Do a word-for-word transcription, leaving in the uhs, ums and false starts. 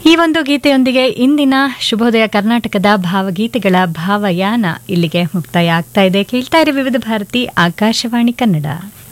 ಈ ಒಂದು ಗೀತೆಯೊಂದಿಗೆ ಇಂದಿನ ಶುಭೋದಯ ಕರ್ನಾಟಕದ ಭಾವಗೀತೆಗಳ ಭಾವಯಾನ ಇಲ್ಲಿಗೆ ಮುಕ್ತಾಯ ಆಗ್ತಾ ಇದೆ. ಕೇಳ್ತಾ ಇರಿ ವಿವಿಧ ಭಾರತಿ ಆಕಾಶವಾಣಿ ಕನ್ನಡ.